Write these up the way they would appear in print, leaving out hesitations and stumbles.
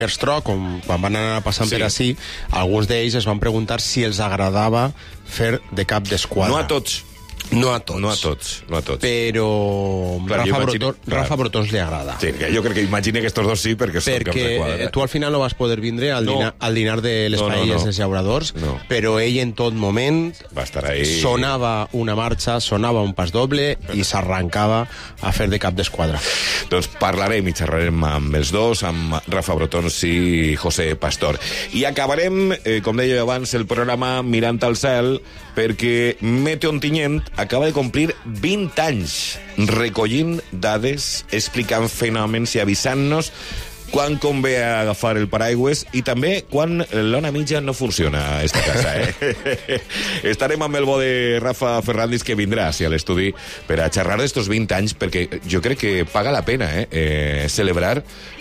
Stroh, quan van anar passant per ací, alguns d'ells es van preguntar si els agradava fer de cap d'esquadra. No a tots. No a tots. No a tots, no a tots. Però Clar, Rafa Brotons li agrada. Sí, jo crec que imagine que estos dos sí, perquè són caps de quadra. Tu al final no vas poder vindre al dinar de les paelles dels llauradors, però ell en tot moment va estar ahí. Sonava una marxa, sonava un pas doble i s'arrencava a fer de cap d'esquadra. Doncs parlarem i xerrarem amb els dos, amb Rafa Brotons i José Pastor. I acabarem, com deia abans, el programa mirant al cel, perquè Meteo Ontinyent acaba de complir 20 anys recollint dades, explicant fenòmens i avisant-nos quan convé agafar el paraigües i també quan l'ona mitja no funciona a esta casa. Estarem amb el bo de Rafa Ferrandis, que vindrà a l'estudi per a xerrar d'estos 20 anys, perquè jo crec que paga la pena celebrar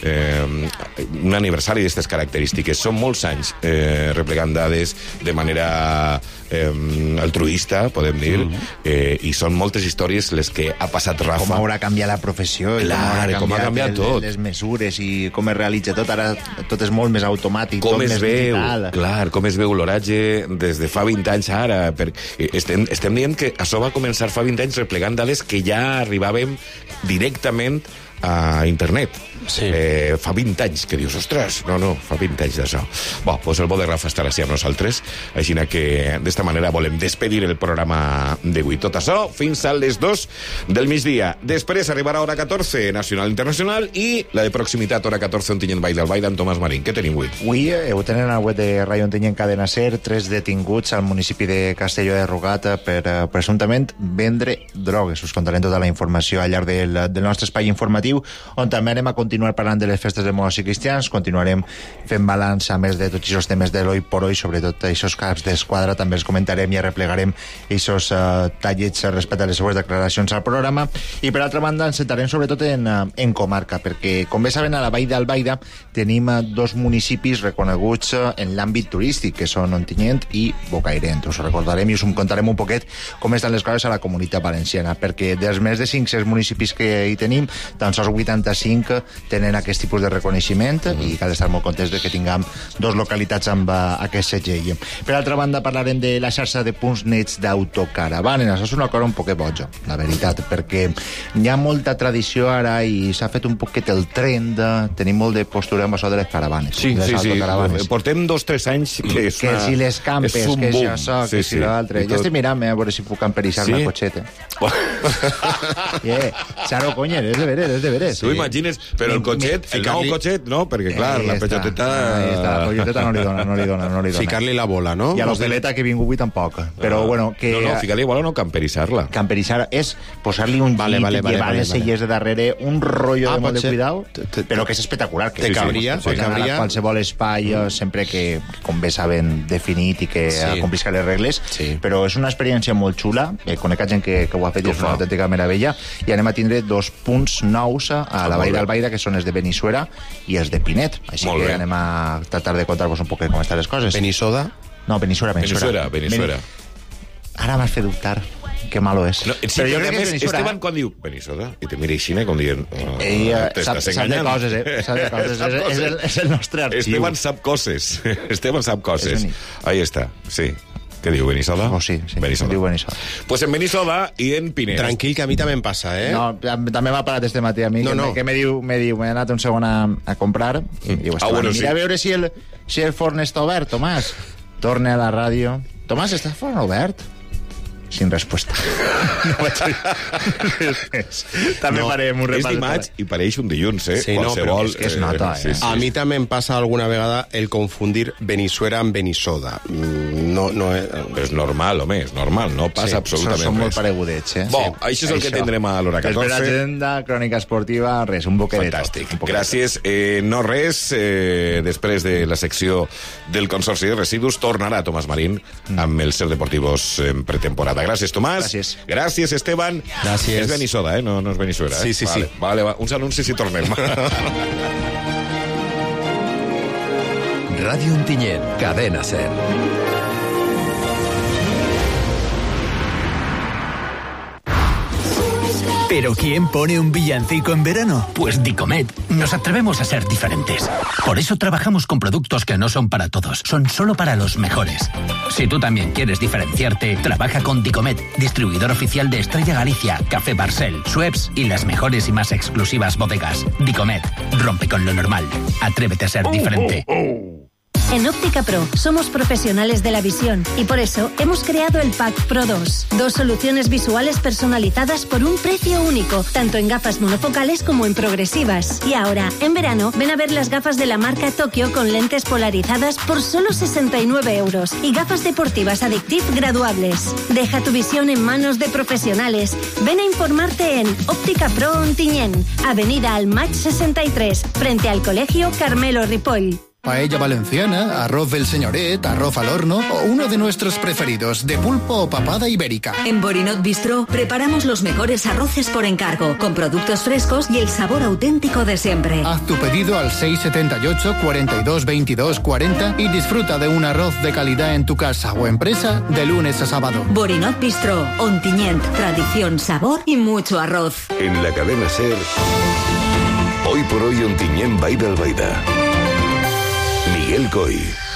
un aniversari d'aquestes característiques. Són molts anys replegant dades de manera altruista, podem dir, i són moltes històries les que ha passat Rafa. Com haurà canviat la professió, com ha canviat tot. Les mesures i com es realitza tot. Ara tot és molt més automàtic, com tot es més veu, digital. Clar, com es veu l'oratge des de fa 20 anys ara. Estem dient que això va començar fa 20 anys replegant dades que ja arribàvem directament a internet. Sí. Fa 20 anys que dius, ostres, no, fa 20 anys d'això. Bo, doncs el bo de Rafa estarà així amb nosaltres, així que d'esta manera volem despedir el programa d'avui. Tot això fins a les 2 del migdia. Després arribarà hora 14, Nacional Internacional, i la de proximitat, hora 14, Ontinyent Vall del Vall, d'en Tomàs Marín. Què tenim avui? Avui ho tenen al web de Ràdio Ontinyent Cadena Ser, 3 detinguts al municipi de Castelló de Rugat per presumptament vendre drogues. Us contarem tota la informació al llarg del nostre espai informatiu, on també anem a continuar parlant de les festes de moros i cristians, continuarem fent balanç a més de tots aquests temes de l'oi por oi, sobretot aquests caps d'esquadra, també els comentarem i arreplegarem aquests tallets respecte a les seues declaracions al programa, i per altra banda ens centrarem sobretot en comarca, perquè com bé saben a la Vall d'Albaida tenim 2 municipis reconeguts en l'àmbit turístic, que són Ontinyent i Bocairent. Us ho recordarem i us contarem un poquet com estan les coses a la Comunitat Valenciana, perquè dels més de 500 municipis que hi tenim, tan sols 85 tenen aquest tipus de reconeixement i cal estar molt contents de que tinguem 2 localitats amb aquest segell. Per altra banda, parlarem de la xarxa de punts nets d'autocaravanes. Això és una cosa un poquet boja, la veritat, perquè hi ha molta tradició ara i s'ha fet un poquet el trend, tenim molt de postura amb això de les caravanes. Sí. Portem 2-3 anys que és que si les campes, és un que si boom. això, que si l'altre. Jo estic mirant a veure si puc camperissar-me a cotxete. Xaro, coño, és de veres. Tu imagines, però el cotxet, el nou cotxet, no? Perquè, clar, la peixoteta... La peixoteta no li dona. Ficar-li la bola, no? I a l'hoteleta que he vingut avui tampoc. Però, bueno, que... No, ficar-li bola no, camperissar-la. Camperissar és posar-li un llit, llevar les celles de darrere, un rotllo de molt de cuidado, però que és espectacular. Te cabria. Pots anar a qualsevol espai, sempre que, com bé saben, definit i que complisca les regles, però és una experiència molt xula, conec gent que ho ha fet i és una autèntica meravella, i anem a tindre 2 punts nous a la Vall d'Albaida, que són els de Benissuera i els de Pinet. Així que anem a tratar de contar-vos un poc com estan les coses. Benissoda? No, Benissuera. Ara m'has fet dubtar. Que malo és. No, sí, però jo crec que és Benissuera. Esteban quan diu Benissoda, i te mira així, com dient... Sap de coses, és el nostre arxiu. Esteban sap coses. Ahí està, sí. Què diu, Benissoda? Sí. Benissoda. Diu Benissoda. Pues en Benissoda i en Pinet. Tranquil, que a mi també em passa, No, també m'ha parat este matí a mi, que me diu, m'he anat un segon a comprar, i diu, mira a veure si el forn està obert, Tomàs. Torna a la ràdio. Tomàs, està el forn obert? Sin respuesta. No vaig dir també farem un repàs. És dimarts i pareix un dilluns, Sí, qualsevol... és que es nota, A mi també em passa alguna vegada el confundir Benissuera amb Benissoda. És normal, home, és normal, no passa absolutament res. Són molt paregudets, Bo, això és el que tindrem a l'hora 14. Per l'agenda, crònica esportiva, res, un boquet de tot. Fantàstic, gràcies. No res, després de la secció del Consorci de Residus, tornarà Tomàs Marín amb els Ser Deportivos en pretemporada. Gràcies, Tomàs. Gràcies, Esteban. Gràcies. És Benissoda, no és Benissuera. Sí. Vale, uns anuncis i tornem. Ràdio Ontinyent, Cadena Ser. ¿Pero quién pone un villancico en verano? Pues Dicomet. Nos atrevemos a ser diferentes. Por eso trabajamos con productos que no son para todos, son solo para los mejores. Si tú también quieres diferenciarte, trabaja con Dicomet, distribuidor oficial de Estrella Galicia, Café Barcel, Schweppes y las mejores y más exclusivas bodegas. Dicomet, rompe con lo normal. Atrévete a ser diferente. En Óptica Pro somos profesionales de la visión y por eso hemos creado el Pack Pro 2. 2 soluciones visuales personalizadas por un precio único, tanto en gafas monofocales como en progresivas. Y ahora, en verano, ven a ver las gafas de la marca Tokio con lentes polarizadas por solo 69 € y gafas deportivas Addictive graduables. Deja tu visión en manos de profesionales. Ven a informarte en Óptica Pro Ontinyent, Avenida Almach 63, frente al Colegio Carmelo Ripoll. Paella valenciana, arroz del señoret, arroz al horno o uno de nuestros preferidos, de pulpo o papada ibérica. En Borinot Bistro preparamos los mejores arroces por encargo, con productos frescos y el sabor auténtico de siempre. Haz tu pedido al 678 42 22 40 y disfruta de un arroz de calidad en tu casa o empresa de lunes a sábado. Borinot Bistro, Ontinyent, tradición, sabor y mucho arroz. En la cadena SER, hoy por hoy Ontinyent Baida al Baida. Miguel Coy.